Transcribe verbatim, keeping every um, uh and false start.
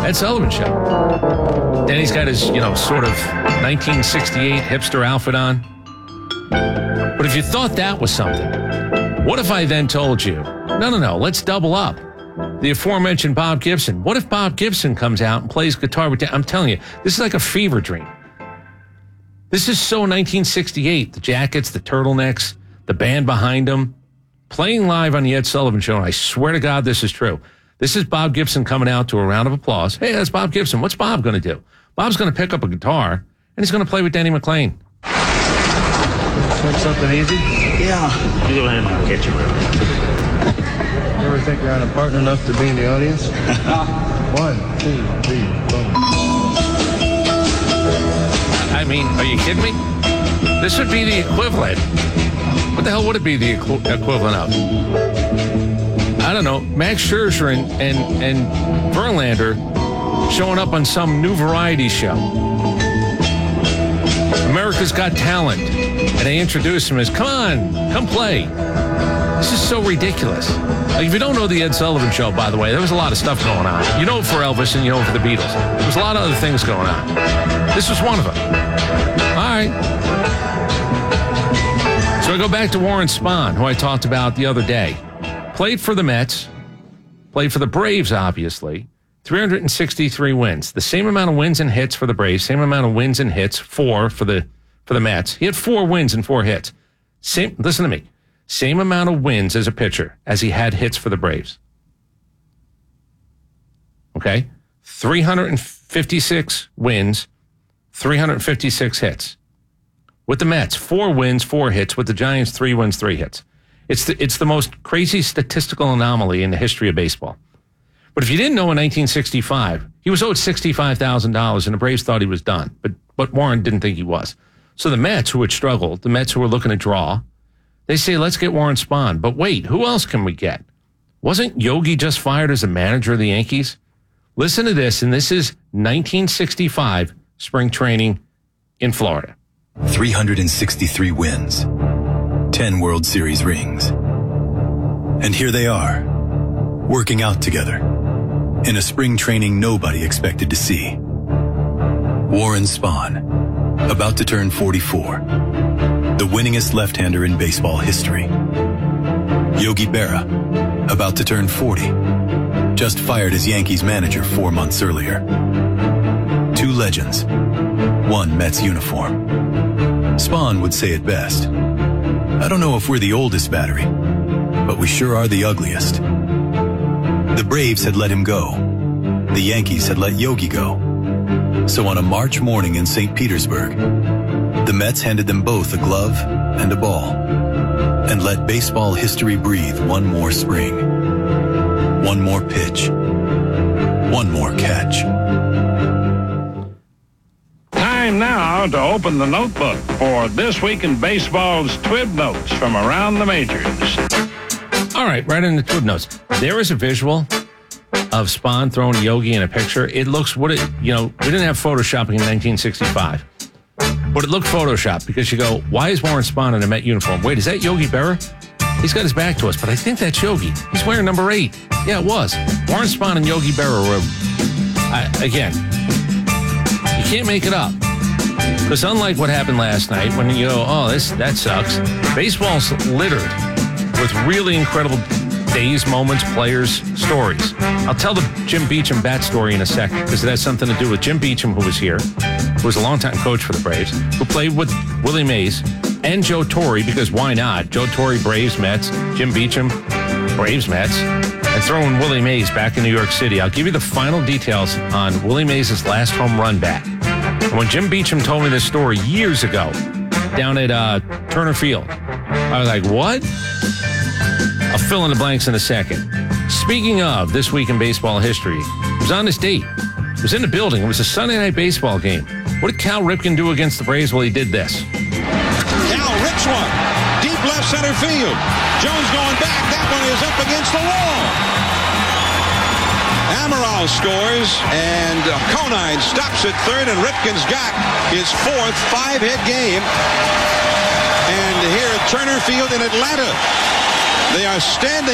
Ed Sullivan Show. Then he's got his, you know, sort of nineteen sixty-eight hipster outfit on. But if you thought that was something, what if I then told you, no, no, no, let's double up. The aforementioned Bob Gibson. What if Bob Gibson comes out and plays guitar with Dan? I'm telling you, this is like a fever dream. This is so nineteen sixty-eight. The jackets, the turtlenecks, the band behind them, playing live on the Ed Sullivan Show. And I swear to God, this is true. This is Bob Gibson coming out to a round of applause. Hey, that's Bob Gibson. What's Bob going to do? Bob's going to pick up a guitar, and he's going to play with Denny McLain. Take something easy? Yeah. You go ahead and I'll catch you right. You ever think you're on a partner enough to be in the audience? One, two, three, boom. I mean, are you kidding me? This would be the equivalent. What the hell would it be the equ- equivalent of? I don't know. Max Scherzer and, and, and Verlander showing up on some new variety show. America's Got Talent. And they introduce him as, come on, come play. This is so ridiculous. Like, if you don't know the Ed Sullivan Show, by the way, there was a lot of stuff going on. You know it for Elvis and you know it for the Beatles. There was a lot of other things going on. This was one of them. All right. So I go back to Warren Spahn, who I talked about the other day. Played for the Mets. Played for the Braves, obviously. three hundred sixty-three wins. The same amount of wins and hits for the Braves. Same amount of wins and hits, four for the for the Mets. He had four wins and four hits. Same. Listen to me. Same amount of wins as a pitcher as he had hits for the Braves. Okay? three hundred fifty-six wins, three hundred fifty-six hits. With the Mets, four wins, four hits. With the Giants, three wins, three hits. It's the, it's the most crazy statistical anomaly in the history of baseball. But if you didn't know in nineteen sixty-five, he was owed sixty-five thousand dollars, and the Braves thought he was done. But, but Warren didn't think he was. So the Mets, who had struggled, the Mets who were looking to draw, they say, let's get Warren Spahn. But wait, who else can we get? Wasn't Yogi just fired as a manager of the Yankees? Listen to this, and this is nineteen sixty-five spring training in Florida. three hundred sixty-three wins, ten World Series rings. And here they are, working out together in a spring training nobody expected to see. Warren Spahn, about to turn forty-four. The winningest left-hander in baseball history. Yogi Berra, about to turn forty. Just fired as Yankees manager four months earlier. Two legends, one Mets uniform. Spahn would say it best. I don't know if we're the oldest battery, but we sure are the ugliest. The Braves had let him go. The Yankees had let Yogi go. So on a March morning in Saint Petersburg, the Mets handed them both a glove and a ball and let baseball history breathe one more spring. One more pitch. One more catch. Time now to open the notebook for This Week in Baseball's Twib Notes from around the majors. All right, right in the Twib Notes. There is a visual of Spahn throwing Yogi in a picture. It looks what it, you know, we didn't have photoshopping in nineteen sixty-five. But it looked photoshopped because you go, why is Warren Spahn in a Met uniform? Wait, is that Yogi Berra? He's got his back to us, but I think that's Yogi. He's wearing number eight. Yeah, it was. Warren Spahn and Yogi Berra were, I, again, you can't make it up. Because unlike what happened last night, when you go, oh, this that sucks, baseball's littered with really incredible days, moments, players, stories. I'll tell the Jim Beecham bat story in a second because it has something to do with Jim Beecham, who was here, who was a longtime coach for the Braves, who played with Willie Mays and Joe Torre, because why not? Joe Torre, Braves, Mets, Jim Beecham, Braves, Mets, and throwing Willie Mays back in New York City. I'll give you the final details on Willie Mays' last home run back. And when Jim Beecham told me this story years ago down at uh, Turner Field, I was like, what? I'll fill in the blanks in a second. Speaking of This Week in Baseball history, it was on this date. It was in the building. It was a Sunday night baseball game. What did Cal Ripken do against the Braves? Well, he did this. Cal rips one. Deep left center field. Jones going back. That one is up against the wall. Amaral scores, and Conine stops at third, and Ripken's got his fourth five-hit game. And here at Turner Field in Atlanta, they are standing